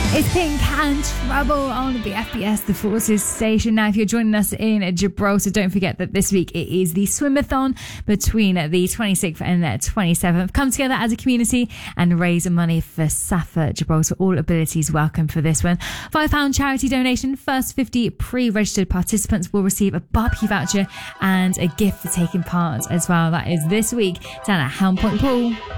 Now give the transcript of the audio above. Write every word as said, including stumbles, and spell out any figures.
It's Pink and Trouble on the F B S, the Forces station. Now, if you're joining us in Gibraltar, don't forget that this week it is the swimathon between the twenty-sixth and the twenty-seventh. Come together as a community and raise money for SAFA Gibraltar. All abilities welcome for this one. five pounds charity donation. First fifty pre-registered participants will receive a barbecue voucher and a gift for taking part as well. That is this week down at Helm Point Pool.